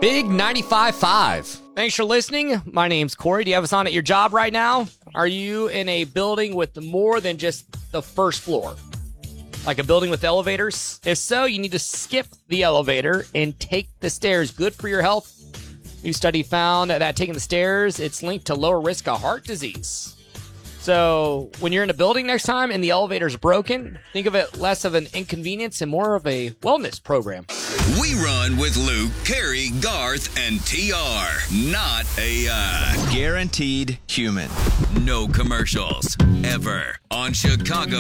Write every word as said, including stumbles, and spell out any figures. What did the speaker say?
Big ninety-five point five. Thanks for listening. My name's Corey. Do you have us on at your job right now? Are you in a building with more than just the first floor? Like a building with elevators? If so, you need to skip the elevator and take the stairs. Good for your health. New study found that taking the stairs, it's linked to lower risk of heart disease. So when you're in a building next time and the elevator's broken, think of it less of an inconvenience and more of a wellness program. We run with Luke, Carrie, Garth, and T R. Not A I. Guaranteed human. No commercials. Ever. On Chicago.